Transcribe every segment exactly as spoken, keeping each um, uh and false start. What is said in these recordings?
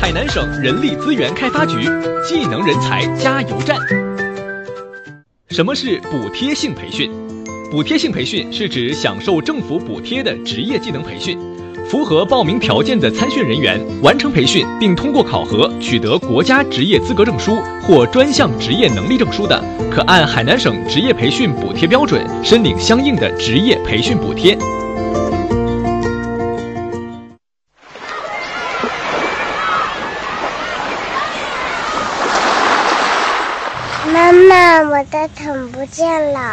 海南省人力资源开发局技能人才加油站。什么是补贴性培训？补贴性培训是指享受政府补贴的职业技能培训。符合报名条件的参训人员完成培训并通过考核取得国家职业资格证书或专项职业能力证书的，可按海南省职业培训补贴标准申领相应的职业培训补贴。 妈妈，我的桶不见了。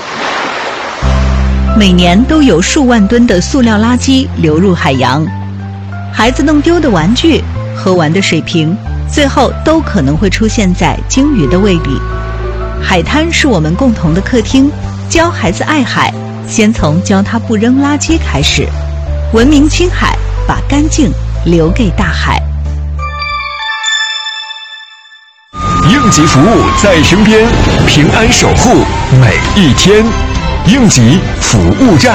每年都有数万吨的塑料垃圾流入海洋，孩子弄丢的玩具、喝完的水瓶，最后都可能会出现在鲸鱼的胃里。海滩是我们共同的客厅，教孩子爱海，先从教他不扔垃圾开始。文明青海，把干净留给大海。 应急服务在身边，平安守护每一天。应急服务站。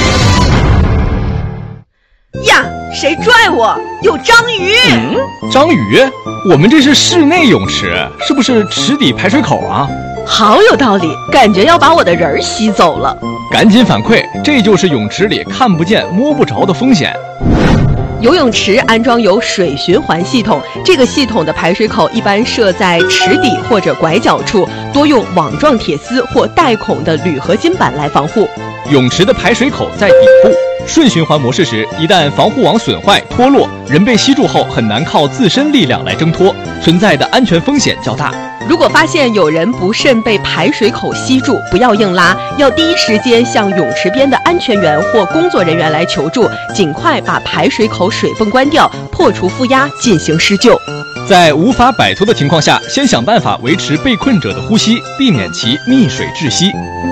呀，谁拽我？有章鱼！ 嗯，章鱼？我们这是室内泳池，是不是池底排水口啊？ 好有道理，感觉要把我的人儿吸走了。 赶紧反馈，这就是泳池里看不见摸不着的风险。 游泳池安装有水循环系统，这个系统的排水口一般设在池底或者拐角处，多用网状铁丝或带孔的铝合金板来防护。 泳池的排水口在底部，顺循环模式时，一旦防护网损坏脱落，人被吸住后很难靠自身力量来挣脱，存在的安全风险较大。 如果发现有人不慎被排水口吸住，不要硬拉，要第一时间向泳池边的安全员或工作人员来求助，尽快把排水口水泵关掉，破除负压，进行施救。 在无法摆脱的情况下，先想办法维持被困者的呼吸，避免其溺水窒息。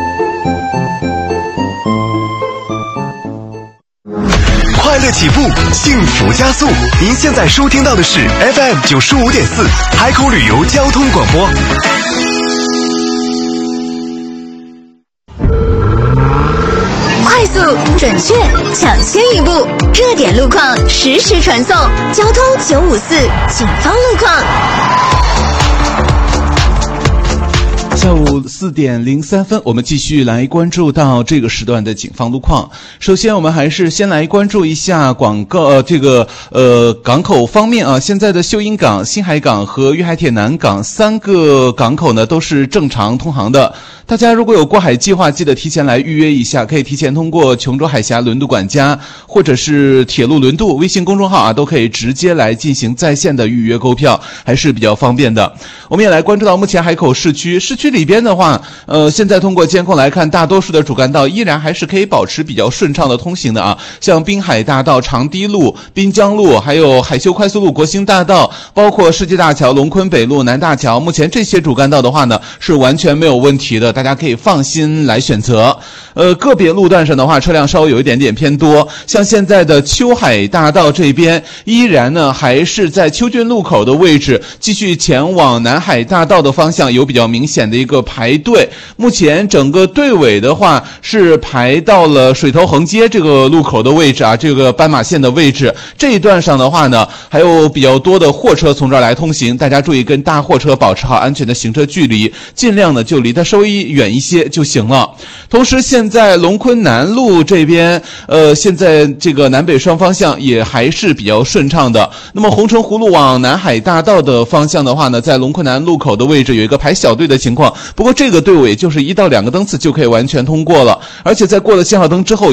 快乐起步，幸福加速。您现在收听到的是 F M 九十五点四海口旅游交通广播。 快速、准确、抢先一步，热点路况实时传送。交通九五四警方路况。 下午四点零三分，我们继续来关注到这个时段的警方路况。首先，我们还是先来关注一下广告，呃，这个呃港口方面啊，现在的秀英港、新海港和粤海铁南港三个港口呢都是正常通航的。大家如果有过海计划，记得提前来预约一下，可以提前通过琼州海峡轮渡管家或者是铁路轮渡微信公众号啊，都可以直接来进行在线的预约购票，还是比较方便的。我们也来关注到目前海口市区，市区里边的话，呃，现在通过监控来看，大多数的主干道依然还是可以保持比较顺畅的通行的啊，像滨海大道、长堤路、滨江路，还有海修快速路、国兴大道，包括世界大桥、龙昆北路、南大桥，目前这些主干道的话呢，是完全没有问题的。大家可以放心来选择。呃，个别路段上的话，车辆稍微有一点点偏多，像现在的秋海大道这边，依然呢还是在秋郡路口的位置，继续前往南海大道的方向有比较明显的一个排队。目前整个队尾的话是排到了水头横街这个路口的位置啊，这个斑马线的位置。这一段上的话呢，还有比较多的货车从这儿来通行，大家注意跟大货车保持好安全的行车距离，尽量呢就离它稍微远一些就行了。同时现在龙昆南路这边呃，现在这个南北双方向也还是比较顺畅的。那么红城湖路往南海大道的方向的话呢，在龙昆南路口的位置有一个排小队的情况，不过这个队尾就是一到两个灯次就可以完全通过了，而且在过了信号灯之后